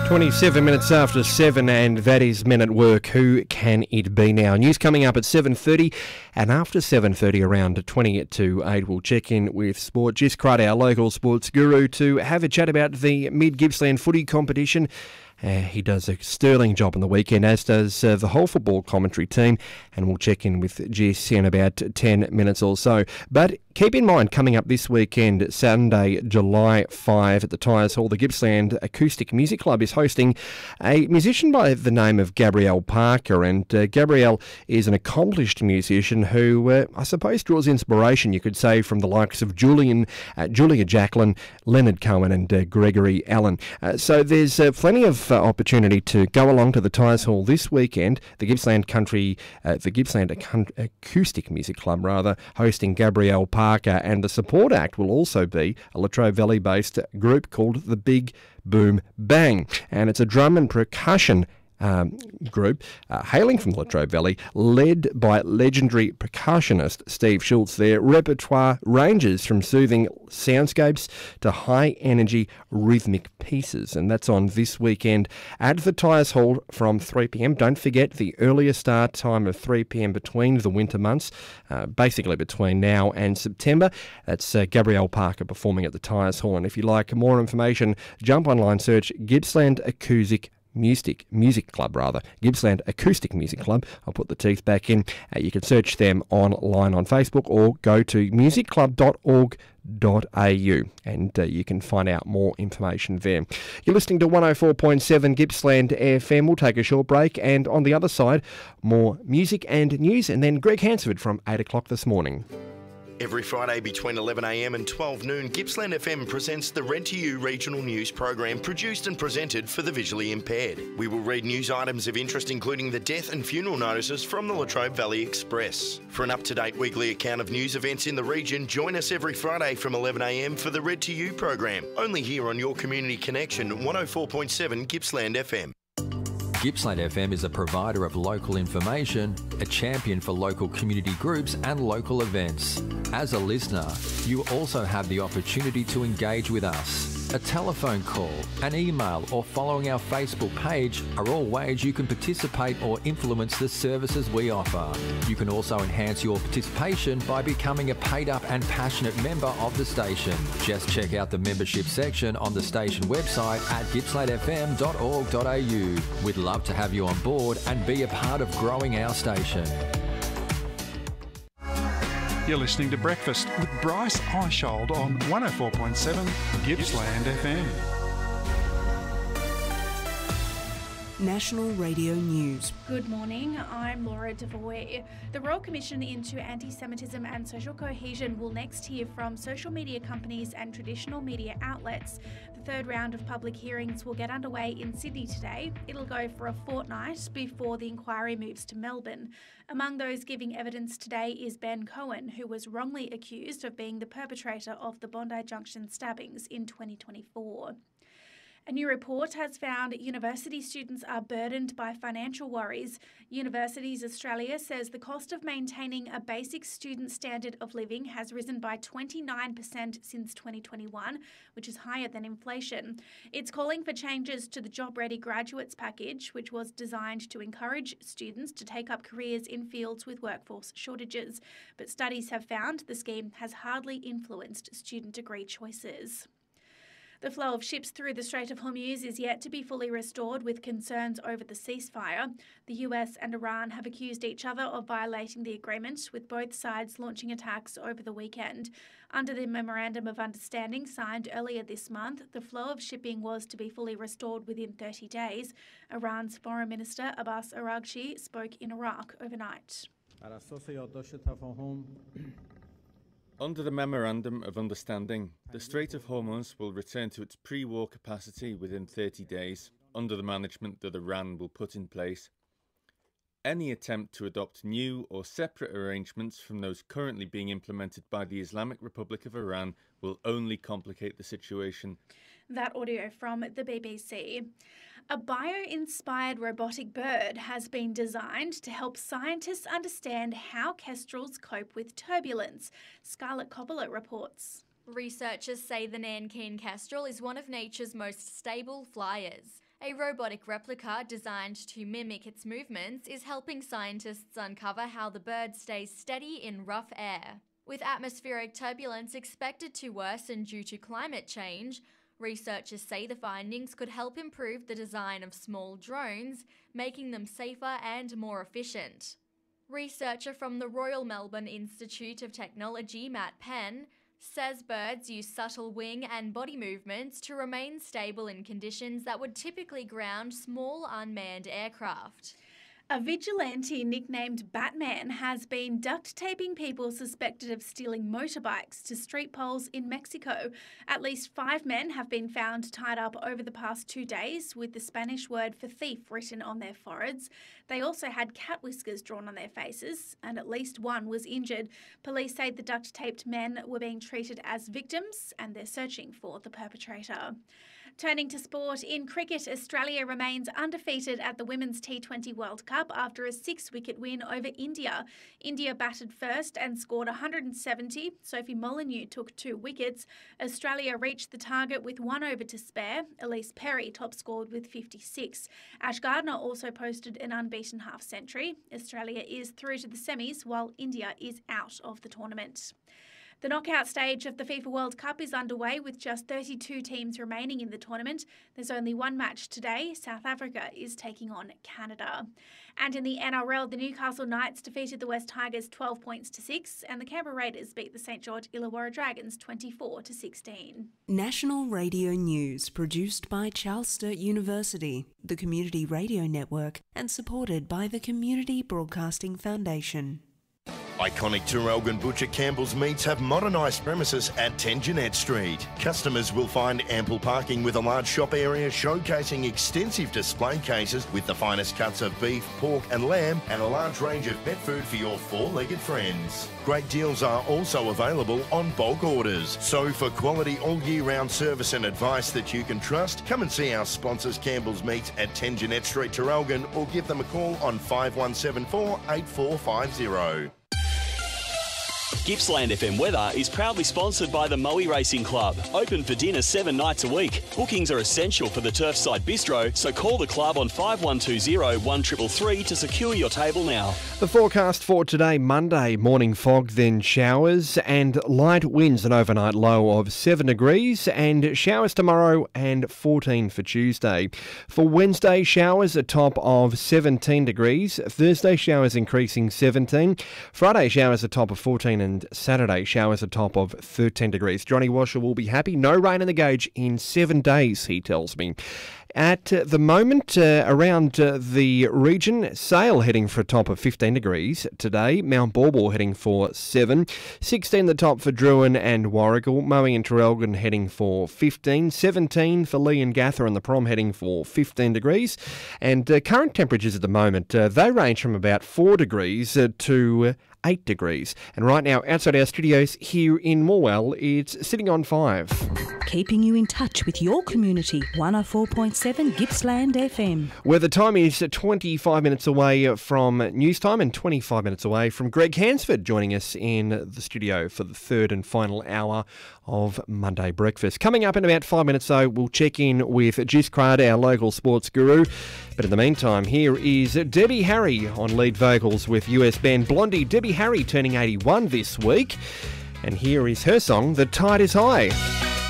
27 minutes after 7, and that is Men at Work. Who can it be now? News coming up at 7:30, and after 7:30, around 20 to 8, we'll check in with Sport. Jess Crud, our local sports guru, to have a chat about the Mid-Gippsland footy competition. He does a sterling job on the weekend, as does the whole football commentary team, and we'll check in with Jess in about 10 minutes or so. But keep in mind, coming up this weekend, Sunday, July 5 at the Tyers Hall, the Gippsland Acoustic Music Club is hosting a musician by the name of Gabrielle Parker. And Gabrielle is an accomplished musician who, I suppose, draws inspiration, you could say, from the likes of Julia Jacklin, Leonard Cohen and Gregory Allen. So there's plenty of opportunity to go along to the Tyers Hall this weekend. The Gippsland Acoustic Music Club, hosting Gabrielle Parker, and the support act will also be a Latrobe Valley-based group called the Big Boom Bang, and it's a drum and percussion group hailing from Latrobe Valley, led by legendary percussionist Steve Schultz. Their repertoire ranges from soothing soundscapes to high-energy rhythmic pieces, and that's on this weekend at the Tyers Hall from 3 p.m. Don't forget the earlier start time of 3 p.m. between the winter months, basically between now and September. That's Gabrielle Parker performing at the Tyers Hall, and if you'd like more information, jump online, search Gippsland Acoustic Music Club, Gippsland Acoustic Music Club. I'll put the teeth back in. You can search them online on Facebook or go to musicclub.org.au and you can find out more information there. You're listening to 104.7 Gippsland FM. We'll take a short break, and on the other side, more music and news, and then Greg Hansford from 8 o'clock this morning. Every Friday between 11am and 12 noon, Gippsland FM presents the Red to You regional news program, produced and presented for the visually impaired. We will read news items of interest, including the death and funeral notices from the Latrobe Valley Express. For an up-to-date weekly account of news events in the region, join us every Friday from 11am for the Red to You program, only here on your community connection, 104.7 Gippsland FM. Gippsland FM is a provider of local information, a champion for local community groups and local events. As a listener, you also have the opportunity to engage with us. A telephone call, an email or following our Facebook page are all ways you can participate or influence the services we offer. You can also enhance your participation by becoming a paid-up and passionate member of the station. Just check out the membership section on the station website at gippslandfm.org.au. We'd love to have you on board and be a part of growing our station. You're listening to Breakfast with Bryce Eishold on 104.7 Gippsland FM. National Radio News. Good morning, I'm Laura Devoy. The Royal Commission into Anti-Semitism and Social Cohesion will next hear from social media companies and traditional media outlets. The third round of public hearings will get underway in Sydney today. It'll go for a fortnight before the inquiry moves to Melbourne. Among those giving evidence today is Ben Cohen, who was wrongly accused of being the perpetrator of the Bondi Junction stabbings in 2024. A new report has found university students are burdened by financial worries. Universities Australia says the cost of maintaining a basic student standard of living has risen by 29% since 2021, which is higher than inflation. It's calling for changes to the Job Ready Graduates package, which was designed to encourage students to take up careers in fields with workforce shortages. But studies have found the scheme has hardly influenced student degree choices. The flow of ships through the Strait of Hormuz is yet to be fully restored, with concerns over the ceasefire. The US and Iran have accused each other of violating the agreement, with both sides launching attacks over the weekend. Under the Memorandum of Understanding signed earlier this month, the flow of shipping was to be fully restored within 30 days. Iran's Foreign Minister Abbas Araghchi spoke in Iraq overnight. Under the Memorandum of Understanding, the Strait of Hormuz will return to its pre-war capacity within 30 days, under the management that Iran will put in place. Any attempt to adopt new or separate arrangements from those currently being implemented by the Islamic Republic of Iran will only complicate the situation. That audio from the BBC. A bio-inspired robotic bird has been designed to help scientists understand how kestrels cope with turbulence. Scarlett Coppola reports. Researchers say the Nankeen kestrel is one of nature's most stable flyers. A robotic replica designed to mimic its movements is helping scientists uncover how the bird stays steady in rough air. With atmospheric turbulence expected to worsen due to climate change, researchers say the findings could help improve the design of small drones, making them safer and more efficient. Researcher from the Royal Melbourne Institute of Technology, Matt Penn, says birds use subtle wing and body movements to remain stable in conditions that would typically ground small unmanned aircraft. A vigilante nicknamed Batman has been duct taping people suspected of stealing motorbikes to street poles in Mexico. At least 5 men have been found tied up over the past 2 days with the Spanish word for thief written on their foreheads. They also had cat whiskers drawn on their faces, and at least one was injured. Police say the duct-taped men were being treated as victims and they're searching for the perpetrator. Turning to sport, in cricket, Australia remains undefeated at the Women's T20 World Cup after a 6-wicket win over India. India batted first and scored 170. Sophie Molyneux took 2 wickets. Australia reached the target with 1 over to spare. Elise Perry top-scored with 56. Ash Gardner also posted an unbeaten half-century. Australia is through to the semis while India is out of the tournament. The knockout stage of the FIFA World Cup is underway with just 32 teams remaining in the tournament. There's only one match today. South Africa is taking on Canada. And in the NRL, the Newcastle Knights defeated the West Tigers 12 points to 6 and the Canberra Raiders beat the St George Illawarra Dragons 24 to 16. National Radio News produced by Charles Sturt University, the Community Radio Network, and supported by the Community Broadcasting Foundation. Iconic Traralgon Butcher Campbell's Meats have modernised premises at 10 Jeanette Street. Customers will find ample parking with a large shop area showcasing extensive display cases with the finest cuts of beef, pork and lamb and a large range of pet food for your four-legged friends. Great deals are also available on bulk orders. So for quality all-year-round service and advice that you can trust, come and see our sponsors Campbell's Meats at 10 Jeanette Street, Traralgon, or give them a call on 5174 8450. Gippsland FM Weather is proudly sponsored by the Moe Racing Club. Open for dinner 7 nights a week. Bookings are essential for the Turfside Bistro, so call the club on 5120 1333 to secure your table now. The forecast for today, Monday, morning fog, then showers and light winds, an overnight low of 7 degrees, and showers tomorrow and 14 for Tuesday. For Wednesday, showers a top of 17 degrees. Thursday, showers increasing 17. Friday, showers a top of 14, and Saturday, showers a top of 13 degrees. Johnny Washer will be happy. No rain in the gauge in 7 days, he tells me. At the moment, around the region, Sale heading for a top of 15 degrees today. Mount Baw heading for 7. 16 the top for Druin and Warragul. Moe and Traralgon heading for 15. 17 for Lee and Gather and the Prom heading for 15 degrees. And current temperatures at the moment, they range from about 4 degrees to 8 degrees. And right now, outside our studios here in Morwell, it's sitting on 5. Keeping you in touch with your community, 104.7 Gippsland FM. Where the time is 25 minutes away from news time and 25 minutes away from Greg Hansford joining us in the studio for the third and final hour of Monday Breakfast. Coming up in about 5 minutes though, we'll check in with Jis Crud, our local sports guru. But in the meantime, here is Debbie Harry on lead vocals with US band Blondie. Debbie Harry turning 81 this week. And here is her song, The Tide is High.